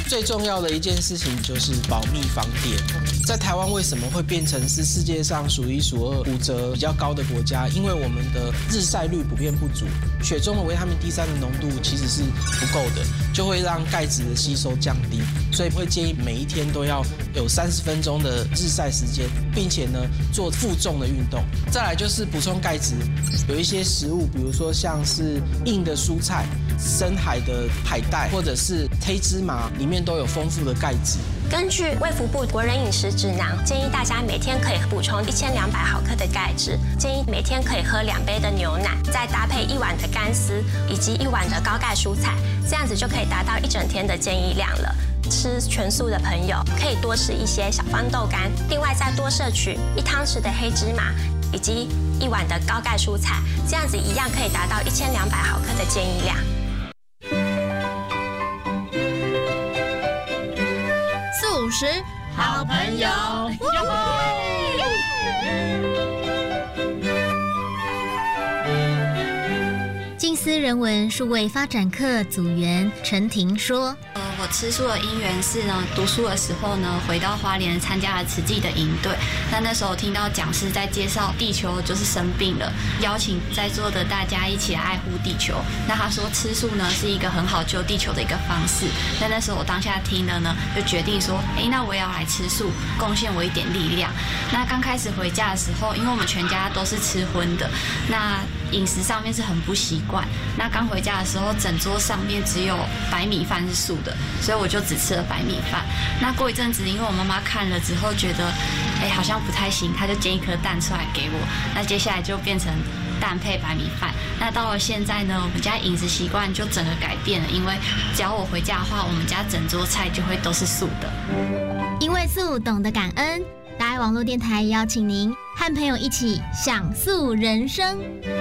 最重要的一件事情就是保密防谍。在台湾为什么会变成是世界上数一数二骨折比较高的国家？因为我们的日晒率普遍不足，血中的维他命 D3的浓度其实是不够的，就会让钙质的吸收降低。所以会建议每一天都要有30分钟的日晒时间，并且呢做负重的运动。再来就是补充钙质，有一些食物，比如说像是硬的蔬菜、深海的海带或者是黑芝麻，里面都有丰富的钙质。 根据卫福部国人饮食指南，建议大家每天可以补充1200毫克的钙质，建议每天可以喝2杯的牛奶，再搭配1碗的干丝以及1碗的高钙蔬菜，这样子就可以达到1整天的建议量了。吃全素的朋友可以多吃一些小方豆干，另外再多摄取1汤匙的黑芝麻以及1碗的高钙蔬菜，这样子一样可以达到1200毫克的建议量。 450好朋友， 静思人文数位发展课组员陈婷说： 我吃素的因缘是呢，读书的时候呢，回到花莲参加了慈济的营队。那时候听到讲师在介绍地球就是生病了，邀请在座的大家一起来爱护地球。那他说吃素呢是一个很好救地球的一个方式。那时候我当下听了呢，就决定说，那我也要来吃素，贡献我一点力量。那刚开始回家的时候，因为我们全家都是吃荤的，那饮食上面是很不习惯。那刚回家的时候，整桌上面只有白米饭是素的，所以我就只吃了白米饭。那过一阵子，因为我妈妈看了之后觉得，好像不太行，她就煎一颗蛋出来给我。那接下来就变成蛋配白米饭。那到了现在呢，我们家饮食习惯就整个改变了，因为只要我回家的话，我们家整桌菜就会都是素的。 因为素懂得感恩，大爱网络电台邀请您和朋友一起享素人生。